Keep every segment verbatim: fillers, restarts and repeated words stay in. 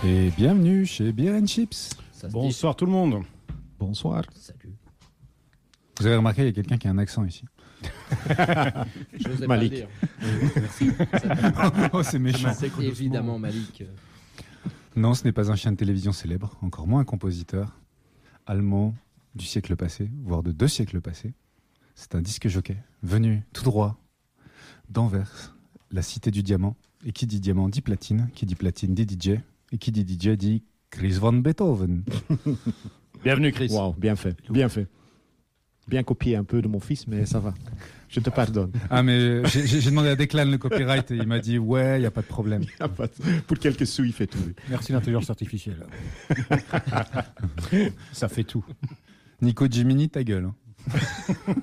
Et bienvenue chez Beer and Chips. Bonsoir tout le monde. Bonsoir. Salut. Vous avez remarqué, il y a quelqu'un qui a un accent ici. J'osais Malik. pas le dire. Oh, c'est méchant. C'est évidemment Malik. Non, ce n'est pas un chien de télévision célèbre, encore moins un compositeur allemand du siècle passé, voire de deux siècles passés. C'est un disque jockey venu tout droit d'Anvers, la cité du diamant. Et qui dit diamant dit platine, qui dit platine dit D J, et qui dit D J dit Chris Van Beethoven. Bienvenue Chris. Waouh, bien fait, bien fait. Bien copié un peu de mon fils, mais ça va. Je te pardonne. Ah, mais j'ai, j'ai demandé à Declan le copyright et il m'a dit ouais, il n'y a pas de problème. Pour quelques sous, il fait tout. Merci l'intelligence artificielle. Ça fait tout. Nico Gemini, ta gueule. Hein.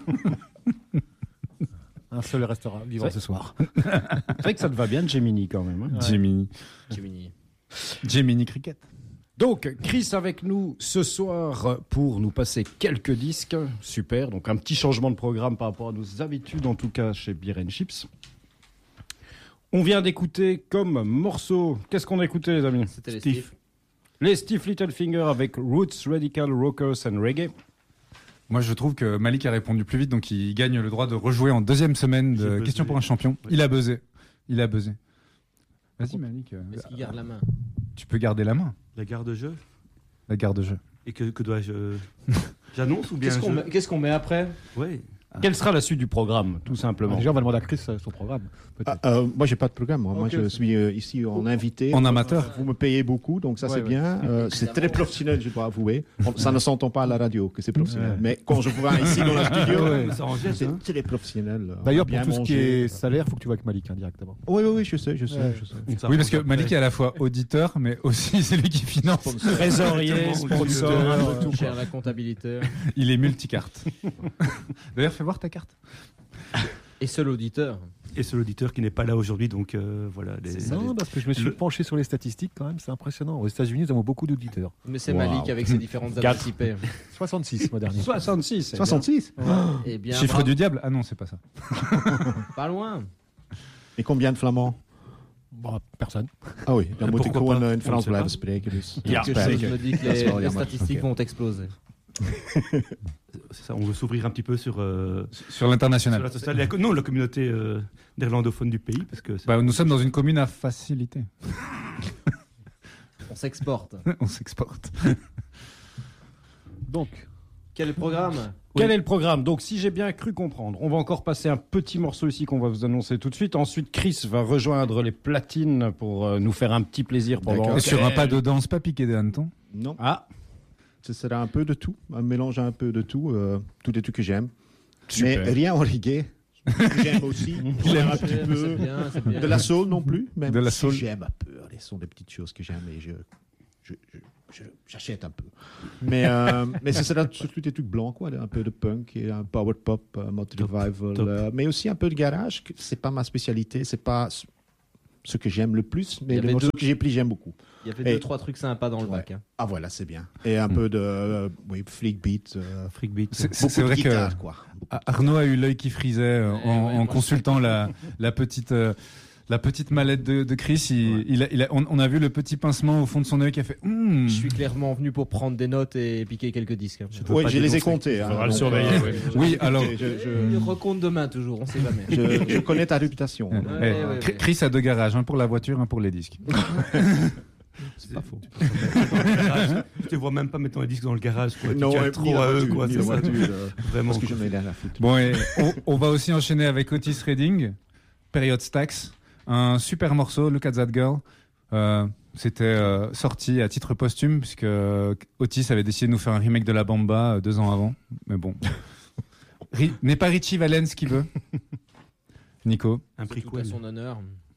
Un seul restera vivant Ouais. ce soir. C'est vrai que ça te va bien, Gemini, quand même. Hein. Ouais. Gemini. Gemini. Gemini Cricket. Donc, Chris avec nous ce soir pour nous passer quelques disques. Super, donc un petit changement de programme par rapport à nos habitudes, en tout cas chez Beer and Chips. On vient d'écouter comme morceau... Qu'est-ce qu'on a écouté, les amis? C'était les Steve. Steve. Les Steve Littlefinger avec Roots, Radical Rockers and Reggae. Moi, je trouve que Malik a répondu plus vite, donc il gagne le droit de rejouer en deuxième semaine J'ai de buzzé. Question pour un champion. Oui. Il a buzzé. Il a buzzé. Vas-y, Malik. euh, Est-ce qu'il garde la main? Tu peux garder la main, La garde-jeu. la garde-jeu. Et que, que dois-je... J'annonce ou bien Qu'est-ce qu'on je... met, qu'est-ce qu'on met après? Ouais. Quelle sera la suite du programme, tout simplement? Déjà, on va demander à Chris euh, son programme. peut-être. Ah, euh, moi, j'ai pas de programme. Moi, moi Ok, je c'est- suis euh, ici en invité. En amateur. Vous me payez beaucoup, donc ça Ouais, c'est ouais. bien. Euh, c'est très professionnel, je dois avouer. On- ça ne s'entend pas à la radio que c'est professionnel. Ouais. Mais quand je vous vois ici dans le studio, Ouais. Ça en jette, c'est hein. très professionnel. On D'ailleurs, a bien pour tout ce qui mangé. est salaire, il faut que tu vois avec Malik hein, directement. Oui, oui, oui, je sais, je sais, Ouais. je sais. Ça Oui, parce que arrange Malik après. est à la fois auditeur, mais aussi c'est lui qui finance. Trésorier, sponsor, un peu tout. Cher la comptabilité. Il est multicarte. D'ailleurs, fais voir ta carte. Et seul auditeur. Et c'est l'auditeur qui n'est pas là aujourd'hui, donc euh, voilà. Les... C'est ça. Non, parce que je me suis Le- penché sur les statistiques quand même, c'est impressionnant. Aux États-Unis, nous avons beaucoup d'auditeurs. Mais c'est Wow. Malik avec ses différentes Quatre. adresses I P. soixante-six, moi dernier. soixante-six. c'est bien. soixante-six Eh bien, Chiffre bravo. du diable. Ah non, c'est pas ça. Pas loin. Et combien de flamands? Bon, personne. Ah oui, dan moet ik Pourquoi gewoon pas? eh, in On Frans sait blijven pas. spreken. Dus Ja, Quelque chose me dit que Dat is les, wel les jammer. statistiques Ok. vont exploser. C'est ça, on veut s'ouvrir un petit peu sur, euh, Sur sur l'international. la, sociale- la- non, la communauté euh, néerlandophone du pays. Parce que c'est- Bah, nous sommes dans une commune à facilité. On s'exporte. On s'exporte. Donc, Quel est le programme? Quel est le programme? Donc, si j'ai bien cru comprendre, on va encore passer un petit morceau ici qu'on va vous annoncer tout de suite. Ensuite, Chris va rejoindre les platines pour euh, nous faire un petit plaisir pendant... D'accord. Et sur un pas de danse pas piqué des hannetons. Non, Ah, ce sera un peu de tout, un mélange un peu de tout, euh, tous les trucs que j'aime. super. Mais rien en reggae. Que j'aime aussi. J'aime un petit C'est peu. bien, c'est bien. De la soul non plus, même De la si soul. j'aime un peu. Ce sont des petites choses que j'aime et je, je, je- je- j'achète un peu. Mais, euh, mais ce sera surtout des trucs blancs, quoi, un peu de punk et un power pop, un mode Top, revival, top. euh, mais aussi un peu de garage. que C'est pas ma spécialité, c'est pas ce- ce que j'aime le plus, Il y mais les avait morceaux deux- que j'ai pris, j'aime beaucoup. Il y avait Et- deux, trois trucs sympas dans le Ouais. bac. hein. Ah voilà, c'est bien. Et un Hmm. peu de euh, oui, freak beat, euh, Freak beat. C'est, beaucoup c'est de vrai que guitare, quoi. Ar- Arnaud a eu l'œil qui frisait euh, Ouais, en, ouais, en moi, consultant la, la petite. euh, La petite mallette de, de Chris, il, Ouais. il a- il a- on, on a vu le petit pincement au fond de son œil qui a fait. Hmm. Je suis clairement venu pour prendre des notes et piquer quelques disques. hein. Oui, pas je les ai dénoncer. comptés. hein, Faudra le donc, surveiller, euh, ouais. Oui, alors. je- je- Je recompte demain toujours, on sait jamais. je, je connais ta réputation. Eh, donc, eh, ouais, ouais, Chris- ouais. Chris a deux garages, un pour la voiture, un pour les disques. C'est pas faux. Je te vois même pas mettant les disques dans le garage. Quoi. Tu Non, tiens ouais, trop ni la à eux. voiture, Quoi. ni C'est la ça. voiture, euh, Vraiment. parce que je n'ai rien à foutre. Bon, et on, on va aussi enchaîner avec Otis Redding, Period Stacks, un super morceau, Look at That Girl. Euh, c'était euh, sorti à titre posthume, puisque euh, Otis avait décidé de nous faire un remake de La Bamba euh, deux ans avant. Mais bon. Ri- n'est pas Richie Valens qui veut. Nico. Un C'est prix tout quoi à son honneur.